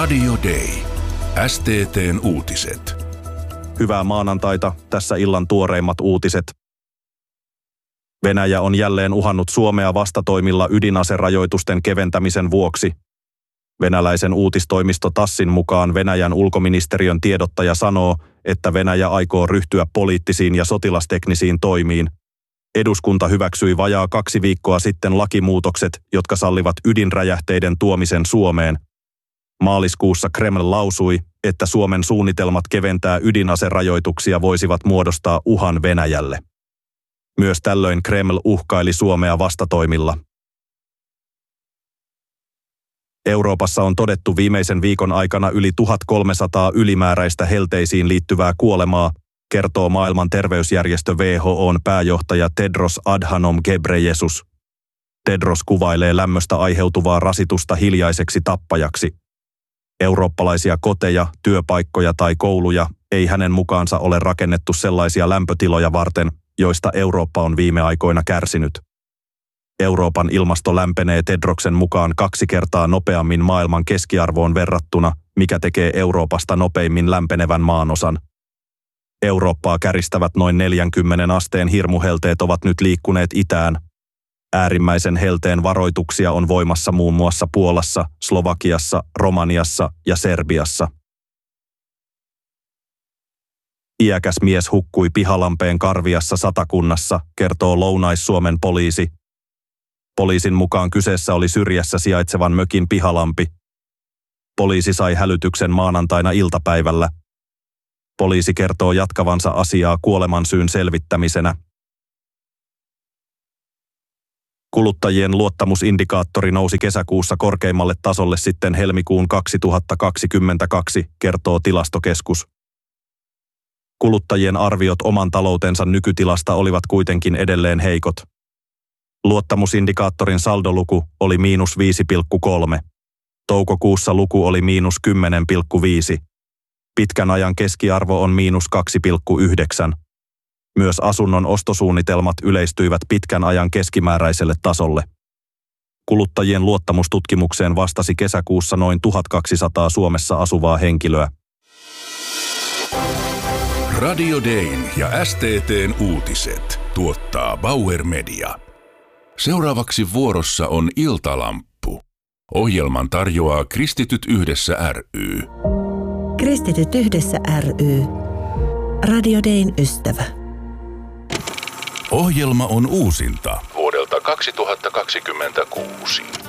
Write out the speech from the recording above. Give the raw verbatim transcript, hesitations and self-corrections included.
Radio Day. S T T:n uutiset. Hyvää maanantaita, tässä illan tuoreimmat uutiset. Venäjä on jälleen uhannut Suomea vastatoimilla ydinaserajoitusten keventämisen vuoksi. Venäläisen uutistoimisto Tassin mukaan Venäjän ulkoministeriön tiedottaja sanoo, että Venäjä aikoo ryhtyä poliittisiin ja sotilasteknisiin toimiin. Eduskunta hyväksyi vajaa kaksi viikkoa sitten lakimuutokset, jotka sallivat ydinräjähteiden tuomisen Suomeen. Maaliskuussa Kreml lausui, että Suomen suunnitelmat keventää ydinaserajoituksia voisivat muodostaa uhan Venäjälle. Myös tällöin Kreml uhkaili Suomea vastatoimilla. Euroopassa on todettu viimeisen viikon aikana yli tuhatkolmesataa ylimääräistä helteisiin liittyvää kuolemaa, kertoo maailman terveysjärjestö W H O:n pääjohtaja Tedros Adhanom Ghebreyesus. Tedros kuvailee lämmöstä aiheutuvaa rasitusta hiljaiseksi tappajaksi. Eurooppalaisia koteja, työpaikkoja tai kouluja ei hänen mukaansa ole rakennettu sellaisia lämpötiloja varten, joista Eurooppa on viime aikoina kärsinyt. Euroopan ilmasto lämpenee Tedroksen mukaan kaksi kertaa nopeammin maailman keskiarvoon verrattuna, mikä tekee Euroopasta nopeimmin lämpenevän maanosan. Eurooppaa käristävät noin neljänkymmenen asteen hirmuhelteet ovat nyt liikkuneet itään. Äärimmäisen helteen varoituksia on voimassa muun muassa Puolassa, Slovakiassa, Romaniassa ja Serbiassa. Iäkäs mies hukkui Pihalampeen Karviassa Satakunnassa, kertoo Lounais-Suomen poliisi. Poliisin mukaan kyseessä oli syrjässä sijaitsevan mökin pihalampi. Poliisi sai hälytyksen maanantaina iltapäivällä. Poliisi kertoo jatkavansa asiaa kuolemansyyn selvittämisenä. Kuluttajien luottamusindikaattori nousi kesäkuussa korkeimmalle tasolle sitten helmikuun kaksituhattakaksikymmentäkaksi, kertoo Tilastokeskus. Kuluttajien arviot oman taloutensa nykytilasta olivat kuitenkin edelleen heikot. Luottamusindikaattorin saldoluku oli miinus viisi pilkku kolme. Toukokuussa luku oli miinus kymmenen pilkku viisi. Pitkän ajan keskiarvo on miinus kaksi pilkku yhdeksän. Myös asunnon ostosuunnitelmat yleistyivät pitkän ajan keskimääräiselle tasolle. Kuluttajien luottamustutkimukseen vastasi kesäkuussa noin tuhatkaksisataa Suomessa asuvaa henkilöä. Radio Dayn ja S T T:n uutiset tuottaa Bauer Media. Seuraavaksi vuorossa on Iltalamppu. Ohjelman tarjoaa Kristityt Yhdessä ry. Kristityt Yhdessä ry. Radio Dayn ystävä. Ohjelma on uusinta vuodelta kaksituhattakaksikymmentäkuusi.